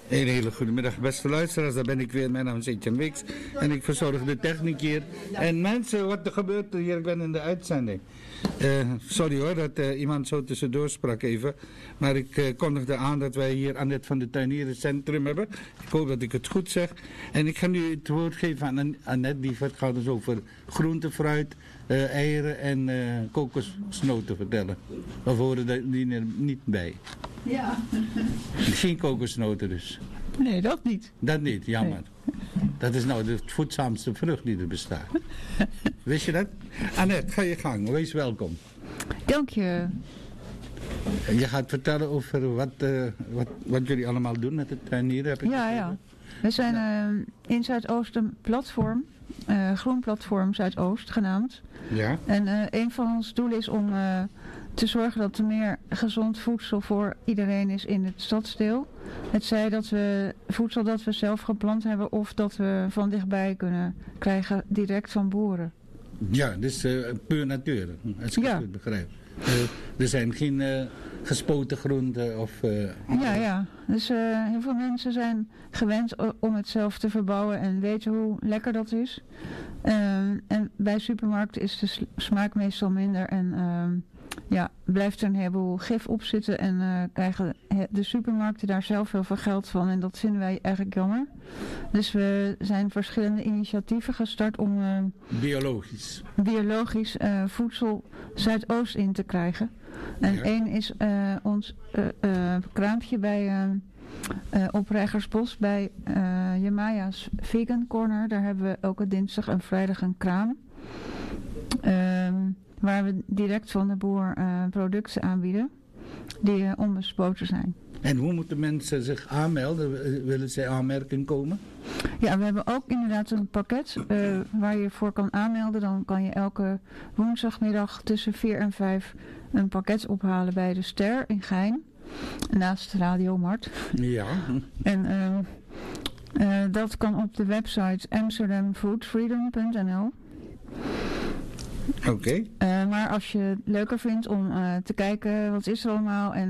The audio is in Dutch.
Een hele goede middag, beste luisteraars. Daar ben ik weer. Mijn naam is Etienne Weeks en ik verzorg de techniek hier. En mensen, wat er gebeurt hier? Ik ben in de uitzending. Sorry hoor, dat iemand zo tussendoor sprak even. Maar ik kondigde aan dat wij hier Annette van de Tuinierencentrum hebben. Ik hoop dat ik het goed zeg. En ik ga nu het woord geven aan Annette. Die gaat dus over groente, fruit, eieren en kokosnoten vertellen. Of horen die er niet bij? Ja. Geen kokosnoten dus? Nee, dat niet. Dat niet, jammer. Nee. Dat is nou de voedzaamste vrucht die er bestaat. Wist je dat? Annette, ga je gang. Wees welkom. Dank je. Je gaat vertellen over wat jullie allemaal doen met het tuinieren, heb ik begrepen? Ja. We zijn in Zuidoost een platform. Groen Platform Zuidoost genaamd. Ja. En een van ons doelen is om te zorgen dat er meer gezond voedsel voor iedereen is in het stadsdeel. Het zij dat we voedsel dat we zelf geplant hebben of dat we van dichtbij kunnen krijgen direct van boeren. Ja, dus puur natuur, als ik het goed begrijp. Er zijn geen gespoten groenten of... Ja. Dus heel veel mensen zijn gewend om het zelf te verbouwen en weten hoe lekker dat is. En bij supermarkten is de smaak meestal minder en blijft er een heleboel gif op zitten en krijgen de supermarkten daar zelf heel veel geld van en dat vinden wij eigenlijk jammer. Dus we zijn verschillende initiatieven gestart om biologisch voedsel Zuidoost in te krijgen. En één is ons kraampje bij op Rijgersbos bij Jemaya's Vegan Corner. Daar hebben we elke dinsdag en vrijdag een kraam. Waar we direct van de boer producten aanbieden die onbespoten zijn. En hoe moeten mensen zich aanmelden? Willen zij aanmerking komen? Ja, we hebben ook inderdaad een pakket waar je voor kan aanmelden. Dan kan je elke woensdagmiddag tussen 4 en 5 een pakket ophalen bij de Ster in Gein. Naast Radio Mart. Ja. En dat kan op de website amsterdamfoodfreedom.nl. Oké. Maar als je het leuker vindt om te kijken wat is er allemaal en